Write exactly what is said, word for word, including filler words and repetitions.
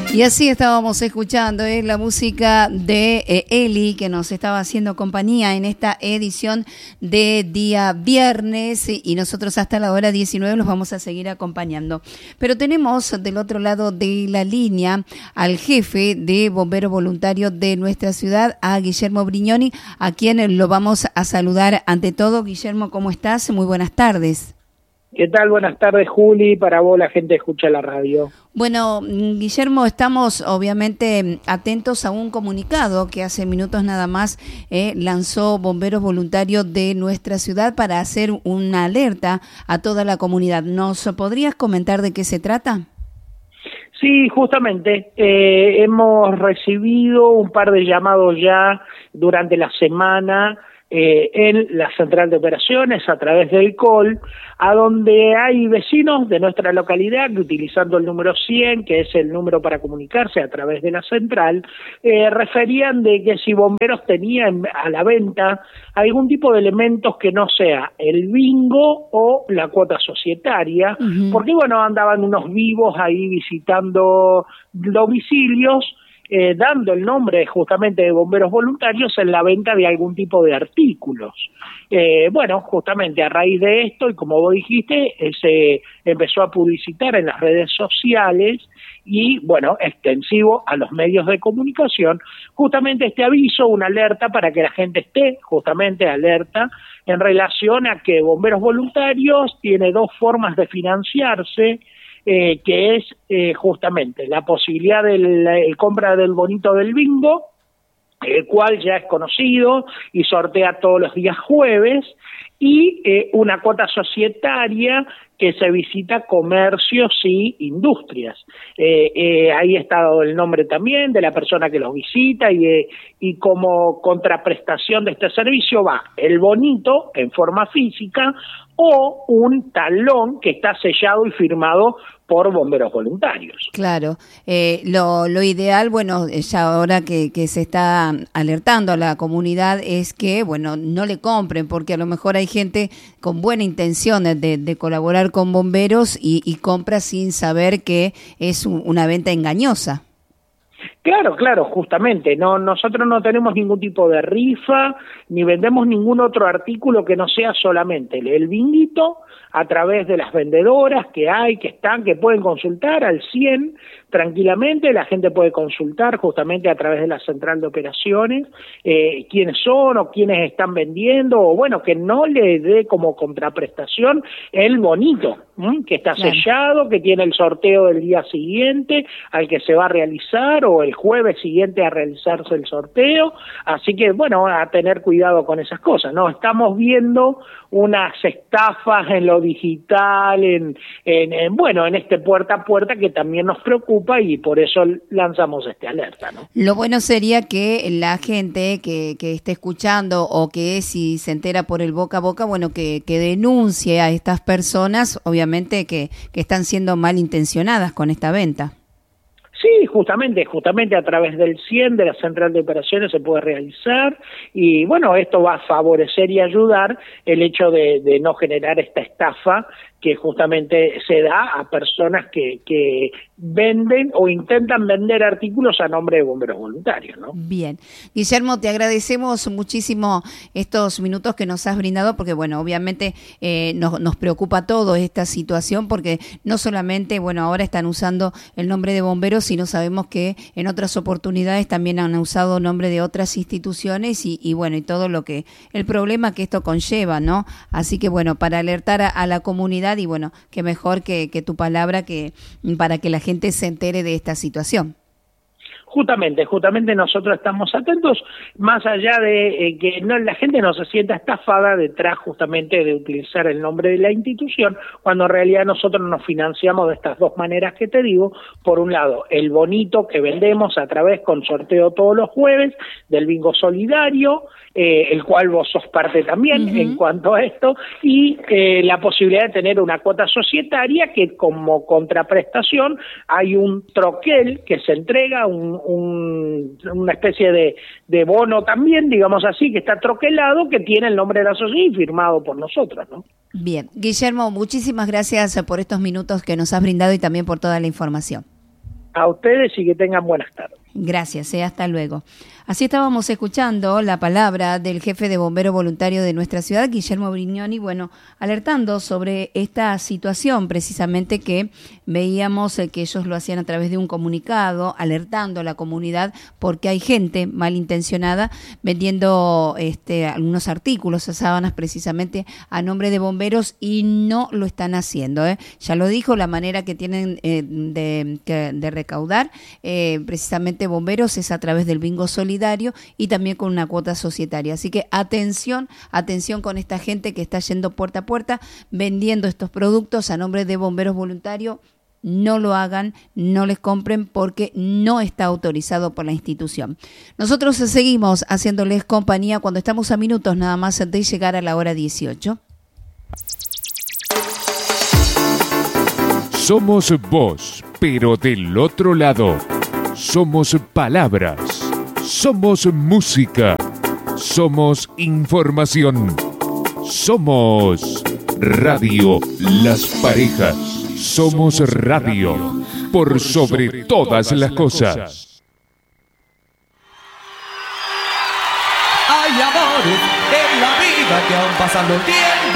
Y así estábamos escuchando eh, la música de eh, Eli, que nos estaba haciendo compañía en esta edición de día viernes, y nosotros hasta la hora diecinueve los vamos a seguir acompañando. Pero tenemos del otro lado de la línea al jefe de bomberos voluntarios de nuestra ciudad, a Guillermo Brignoni, a quien lo vamos a saludar ante todo. Guillermo, ¿cómo estás? Muy buenas tardes. ¿Qué tal? Buenas tardes, Juli. Para vos, la gente escucha la radio. Bueno, Guillermo, estamos obviamente atentos a un comunicado que hace minutos nada más eh, lanzó Bomberos Voluntarios de nuestra ciudad para hacer una alerta a toda la comunidad. ¿Nos podrías comentar de qué se trata? Sí, justamente. Eh, hemos recibido un par de llamados ya durante la semana Eh, en la central de operaciones a través del C O L, a donde hay vecinos de nuestra localidad que, utilizando el número cien, que es el número para comunicarse a través de la central, eh, referían de que si Bomberos tenía a la venta algún tipo de elementos que no sea el bingo o la cuota societaria, uh-huh. porque bueno, andaban unos vivos ahí visitando domicilios, Eh, dando el nombre justamente de bomberos voluntarios en la venta de algún tipo de artículos. Eh, bueno, justamente a raíz de esto, y como vos dijiste, eh, se empezó a publicitar en las redes sociales y, bueno, extensivo a los medios de comunicación, justamente este aviso, una alerta para que la gente esté justamente alerta en relación a que Bomberos Voluntarios tiene dos formas de financiarse, Eh, que es eh, justamente la posibilidad de la compra del bonito del bingo, el cual ya es conocido y sortea todos los días jueves, y eh, una cuota societaria que se visita comercios y industrias. Eh, eh, ahí está dado el nombre también de la persona que los visita, y, eh, y como contraprestación de este servicio va el bonito en forma física o un talón que está sellado y firmado por Bomberos Voluntarios. Claro, eh, lo, lo ideal, bueno, ya ahora que, que se está alertando a la comunidad, es que, bueno, no le compren, porque a lo mejor hay gente con buena intención de, de colaborar con bomberos y, y compra sin saber que es un, una venta engañosa. Claro, claro, justamente. No, nosotros no tenemos ningún tipo de rifa, ni vendemos ningún otro artículo que no sea solamente el, el binguito, a través de las vendedoras que hay, que están, que pueden consultar al cien tranquilamente. La gente puede consultar justamente a través de la central de operaciones eh, quiénes son o quiénes están vendiendo, o bueno, que no le dé como contraprestación el bonito, ¿m? que está claro. sellado, que tiene el sorteo del día siguiente al que se va a realizar, o el jueves siguiente a realizarse el sorteo. Así que bueno, a tener cuidado con esas cosas, ¿no? Estamos viendo unas estafas en lo digital, en, en, en bueno, en este puerta a puerta que también nos preocupa, y por eso lanzamos este alerta, ¿no? Lo bueno sería que la gente que, que esté escuchando, o que si se entera por el boca a boca, bueno, que, que denuncie a estas personas, obviamente que, que están siendo malintencionadas con esta venta. Sí, justamente, justamente a través del cien de la central de operaciones se puede realizar, y bueno, esto va a favorecer y ayudar el hecho de, de no generar esta estafa que justamente se da a personas que, que venden o intentan vender artículos a nombre de Bomberos Voluntarios, ¿no? Bien. Guillermo, te agradecemos muchísimo estos minutos que nos has brindado, porque bueno, obviamente eh, nos, nos preocupa todo esta situación, porque no solamente, bueno, ahora están usando el nombre de bomberos, sino sabemos que en otras oportunidades también han usado nombre de otras instituciones, y, y bueno, y todo lo que, el problema que esto conlleva, ¿no? Así que bueno, para alertar a, a la comunidad, y bueno, qué mejor que, que tu palabra que para que la gente se entere de esta situación. Justamente, justamente nosotros estamos atentos, más allá de eh, que no, la gente no se sienta estafada detrás justamente de utilizar el nombre de la institución, cuando en realidad nosotros nos financiamos de estas dos maneras que te digo. Por un lado, el bonito que vendemos a través, con sorteo todos los jueves, del bingo solidario, eh, el cual vos sos parte también. Uh-huh. En cuanto a esto, y eh, la posibilidad de tener una cuota societaria que, como contraprestación, hay un troquel que se entrega, un Un, una especie de, de bono también, digamos así, que está troquelado, que tiene el nombre de la sociedad y firmado por nosotros, ¿no? Bien. Guillermo, muchísimas gracias por estos minutos que nos has brindado y también por toda la información. a ustedes y que tengan buenas tardes. Gracias, eh, hasta luego. Así estábamos escuchando la palabra del jefe de bomberos voluntario de nuestra ciudad, Guillermo Brignoni, bueno, alertando sobre esta situación precisamente que veíamos eh, que ellos lo hacían a través de un comunicado, alertando a la comunidad porque hay gente malintencionada vendiendo este, algunos artículos, sábanas precisamente a nombre de bomberos y no lo están haciendo. Eh. Ya lo dijo, la manera que tienen eh, de, de recaudar eh, precisamente bomberos es a través del bingo solidario y también con una cuota societaria. Así que atención, atención con esta gente que está yendo puerta a puerta vendiendo estos productos a nombre de bomberos voluntarios. No lo hagan, no les compren porque no está autorizado por la institución. Nosotros seguimos haciéndoles compañía cuando estamos a minutos nada más de llegar a la hora dieciocho. Somos voz, pero del otro lado. Somos palabras. Somos música. Somos información. Somos Radio Las Parejas. Somos radio por sobre todas las cosas. Hay amores en la vida que aún pasando el tiempo